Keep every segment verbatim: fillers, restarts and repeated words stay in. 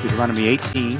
Deuteronomy eighteen.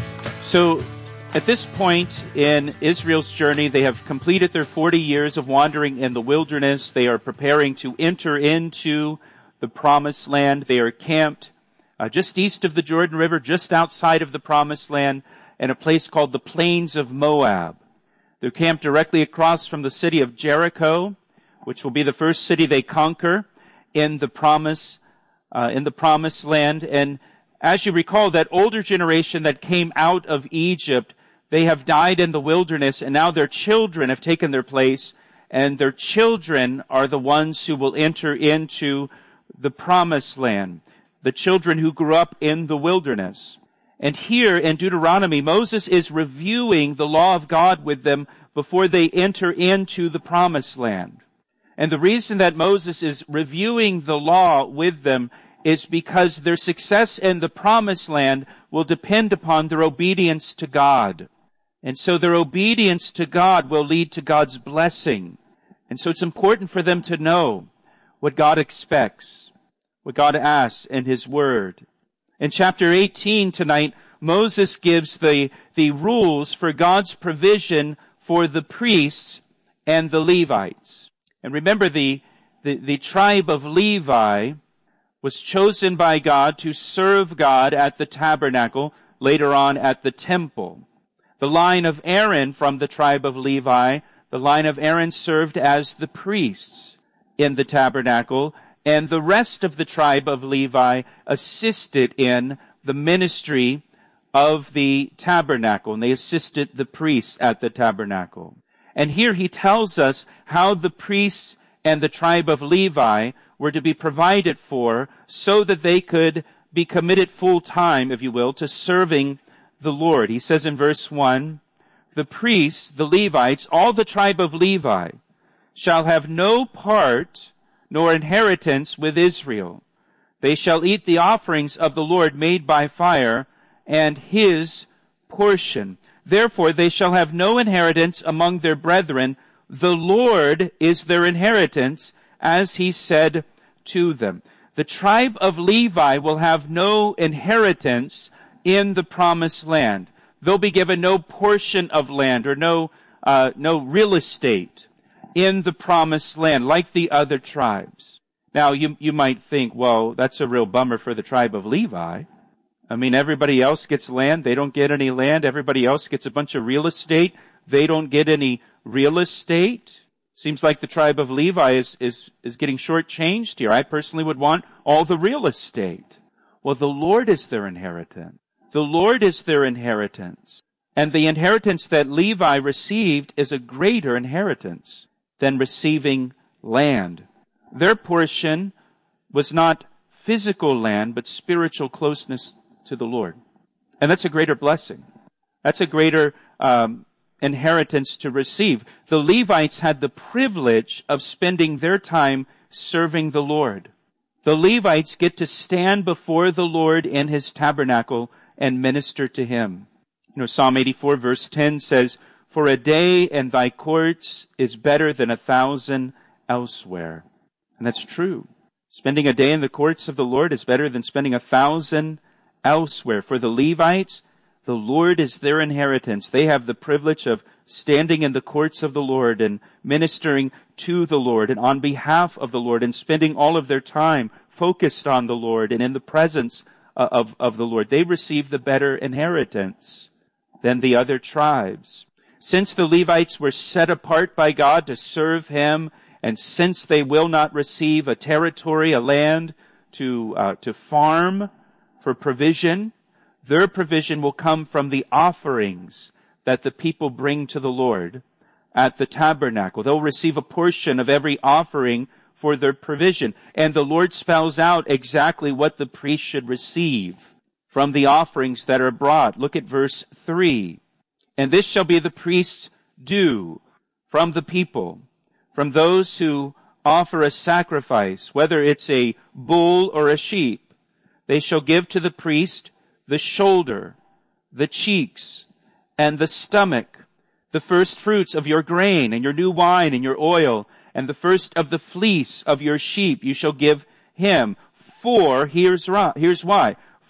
So at this point in Israel's journey, they have completed their forty years of wandering in the wilderness. They are preparing to enter into the promised land. They are camped uh, just east of the Jordan River, just outside of the promised land, in a place called the Plains of Moab. They're camped directly across from the city of Jericho, which will be the first city they conquer in the promise, uh, in the promised land. And as you recall, that older generation that came out of Egypt, they have died in the wilderness, and now their children have taken their place, and their children are the ones who will enter into the promised land, the children who grew up in the wilderness. And here in Deuteronomy, Moses is reviewing the law of God with them before they enter into the promised land. And the reason that Moses is reviewing the law with them is because their success in the promised land will depend upon their obedience to God. And so their obedience to God will lead to God's blessing. And so it's important for them to know what God expects, what God asks in His Word. In chapter eighteen tonight, Moses gives the, the rules for God's provision for the priests and the Levites. And remember, the, the, the tribe of Levi was chosen by God to serve God at the tabernacle, later on at the temple. The line of Aaron from the tribe of Levi, the line of Aaron served as the priests in the tabernacle, and the rest of the tribe of Levi assisted in the ministry of the tabernacle, and they assisted the priests at the tabernacle. And here he tells us how the priests and the tribe of Levi were to be provided for so that they could be committed full time, if you will, to serving the Lord. He says in verse one, the priests, the Levites, all the tribe of Levi, shall have no part nor inheritance with Israel. They shall eat the offerings of the Lord made by fire, and His portion. Therefore they shall have no inheritance among their brethren. The Lord is their inheritance, as He said to them. The tribe of Levi will have no inheritance in the promised land. They'll be given no portion of land or no uh, no real estate in the promised land like the other tribes. Now, you you might think, well, that's a real bummer for the tribe of Levi. I mean, everybody else gets land. They don't get any land. Everybody else gets a bunch of real estate. They don't get any real estate. Seems like the tribe of Levi is, is, is getting shortchanged here. I personally would want all the real estate. Well, the Lord is their inheritance. The Lord is their inheritance. And the inheritance that Levi received is a greater inheritance than receiving land. Their portion was not physical land, but spiritual closeness to the Lord. And that's a greater blessing. That's a greater um, inheritance to receive. The Levites had the privilege of spending their time serving the Lord. The Levites get to stand before the Lord in His tabernacle and minister to Him. You know, Psalm eighty-four verse ten says, for a day in Thy courts is better than a thousand elsewhere. And that's true. Spending a day in the courts of the Lord is better than spending a thousand elsewhere. For the Levites, the Lord is their inheritance. They have the privilege of standing in the courts of the Lord and ministering to the Lord and on behalf of the Lord and spending all of their time focused on the Lord and in the presence of, of the Lord. They receive the better inheritance than the other tribes. Since the Levites were set apart by God to serve Him, and since they will not receive a territory, a land to uh, to farm for provision, their provision will come from the offerings that the people bring to the Lord at the tabernacle. They'll receive a portion of every offering for their provision. And the Lord spells out exactly what the priest should receive from the offerings that are brought. Look at verse three. And this shall be the priest's due from the people, from those who offer a sacrifice, whether it's a bull or a sheep. They shall give to the priest the shoulder, the cheeks, and the stomach, the first fruits of your grain, and your new wine, and your oil, and the first of the fleece of your sheep you shall give him. For, here's, here's why,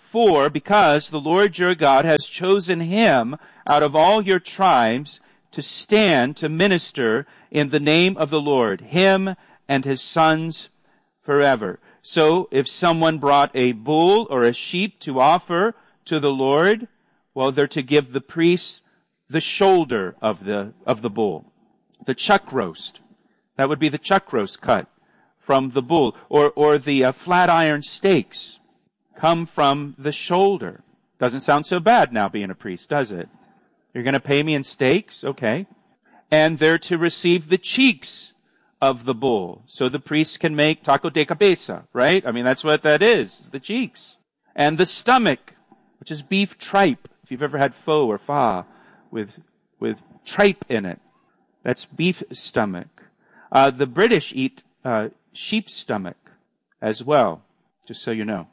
For, because the Lord your God has chosen him out of all your tribes to stand to minister in the name of the Lord, him and his sons forever. So if someone brought a bull or a sheep to offer to the Lord, well, they're to give the priest the shoulder of the of the bull, the chuck roast. That would be the chuck roast cut from the bull, or or the uh, flat iron steaks come from the shoulder. Doesn't sound so bad now being a priest, does it? You're going to pay me in steaks? Okay. And they're to receive the cheeks of the bull. So the priest can make taco de cabeza, right? I mean, that's what that is, the cheeks. And the stomach, which is beef tripe. If you've ever had pho or pho with, with tripe in it, that's beef stomach. Uh, the British eat uh, sheep stomach as well, just so you know.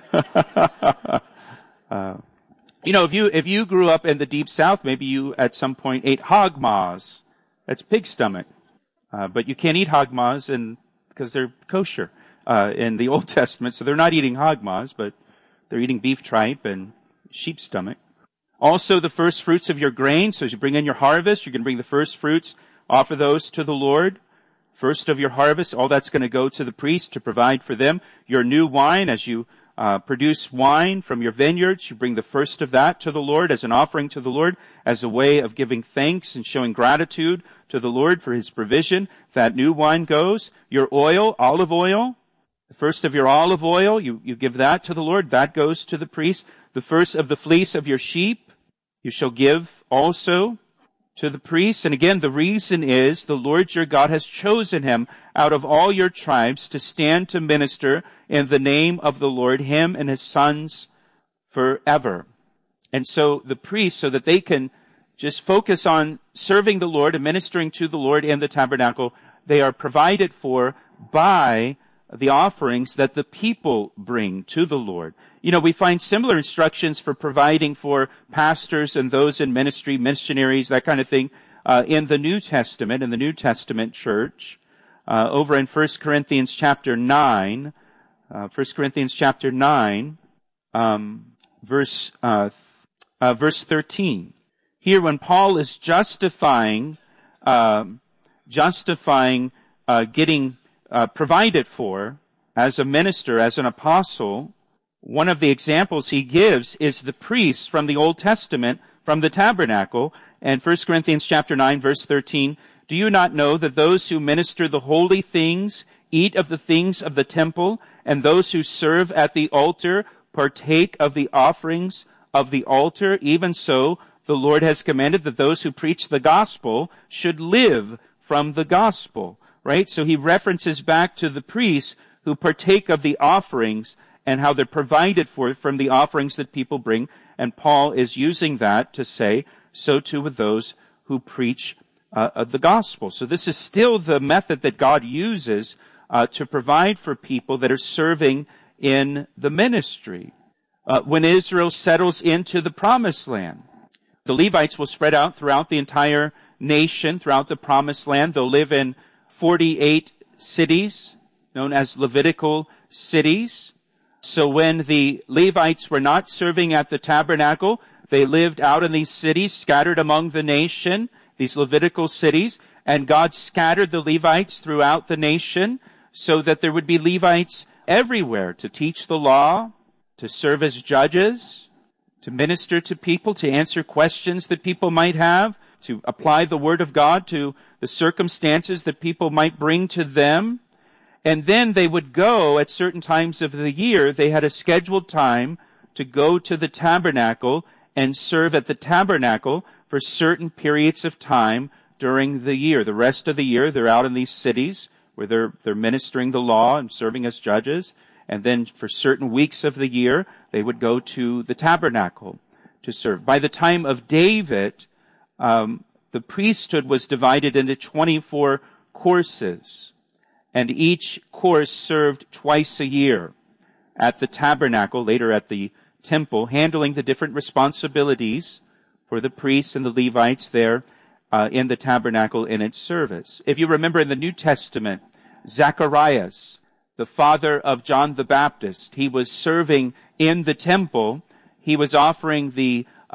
uh, you know, if you if you grew up in the deep south, maybe you at some point ate hog maws. That's pig stomach, uh, but you can't eat hog maws and because they're kosher uh, in the Old Testament, so they're not eating hog maws, but they're eating beef tripe and sheep stomach. Also, the first fruits of your grain. So as you bring in your harvest, you're going to bring the first fruits, offer those to the Lord. First of your harvest, all that's going to go to the priest to provide for them. Your new wine, as you uh, produce wine from your vineyards, you bring the first of that to the Lord as an offering to the Lord, as a way of giving thanks and showing gratitude to the Lord for his provision. That new wine goes. Your oil, olive oil, the first of your olive oil, you, you give that to the Lord. That goes to the priest. The first of the fleece of your sheep, you shall give also to the priest. And again, the reason is the Lord your God has chosen him out of all your tribes to stand to minister in the name of the Lord, him and his sons forever. And so the priests, so that they can just focus on serving the Lord and ministering to the Lord in the tabernacle, they are provided for by the offerings that the people bring to the Lord. You know, we find similar instructions for providing for pastors and those in ministry, missionaries, that kind of thing, uh, in the New Testament, in the New Testament church. Uh, over in First Corinthians chapter nine, uh, First Corinthians chapter nine, um, verse, uh, uh, verse thirteen. Here, when Paul is justifying, um, justifying, uh, getting, uh, provided for as a minister, as an apostle, one of the examples he gives is the priests from the Old Testament, from the tabernacle. And First Corinthians chapter nine, verse thirteen, do you not know that those who minister the holy things eat of the things of the temple, and those who serve at the altar partake of the offerings of the altar? Even so, the Lord has commanded that those who preach the gospel should live from the gospel. Right? So he references back to the priests who partake of the offerings and how they're provided for from the offerings that people bring. And Paul is using that to say, so too with those who preach uh, the gospel. So this is still the method that God uses uh, to provide for people that are serving in the ministry. Uh, when Israel settles into the promised land, the Levites will spread out throughout the entire nation, throughout the promised land. They'll live in forty-eight cities, known as Levitical cities. So when the Levites were not serving at the tabernacle, they lived out in these cities, scattered among the nation, these Levitical cities, and God scattered the Levites throughout the nation so that there would be Levites everywhere to teach the law, to serve as judges, to minister to people, to answer questions that people might have, to apply the word of God to the circumstances that people might bring to them. And then they would go at certain times of the year. They had a scheduled time to go to the tabernacle and serve at the tabernacle for certain periods of time during the year. The rest of the year, they're out in these cities where they're, they're ministering the law and serving as judges. And then for certain weeks of the year, they would go to the tabernacle to serve. By the time of David, um, the priesthood was divided into twenty-four courses. And each course served twice a year at the tabernacle, later at the temple, handling the different responsibilities for the priests and the Levites there uh, in the tabernacle in its service. If you remember in the New Testament, Zacharias, the father of John the Baptist. He was serving in the temple. He was offering the